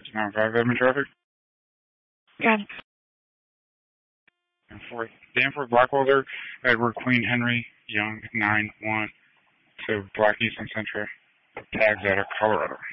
695 Edmond traffic. Good. And for Danforth Blackwelder, Edward Queen Henry Young 9-1 to Black East and Central. Tags out of Colorado.